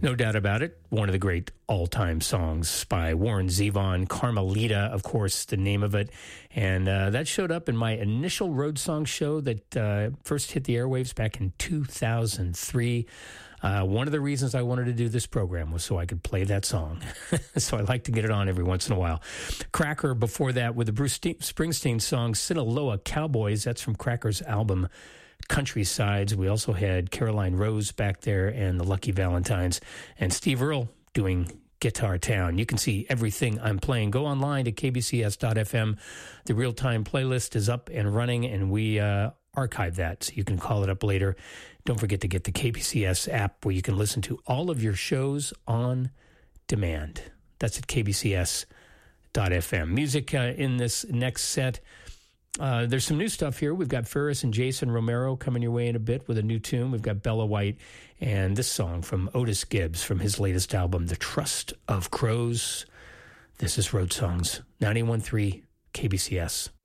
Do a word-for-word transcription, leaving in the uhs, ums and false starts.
No doubt about it. One of the great all-time songs by Warren Zevon, Carmelita, of course, the name of it. And uh, that showed up in my initial Road Song show that uh, first hit the airwaves back in two thousand three. Uh, one of the reasons I wanted to do this program was so I could play that song. So I like to get it on every once in a while. Cracker before that with the Bruce Springsteen song Sinaloa Cowboys. That's from Cracker's album Countrysides. We also had Caroline Rose back there and the Lucky Valentines, and Steve Earle doing Guitar Town. You can see everything I'm playing. Go online to k b c s dot f m. The real-time playlist is up and running, and we uh, archive that so you can call it up later. Don't forget to get the K B C S app where you can listen to all of your shows on demand. That's at k b c s dot f m. Music uh, in this next set. Uh, there's some new stuff here. We've got Ferris and Jason Romero coming your way in a bit with a new tune. We've got Bella White and this song from Otis Gibbs from his latest album, The Trust of Crows. This is Road Songs, ninety-one point three K B C S.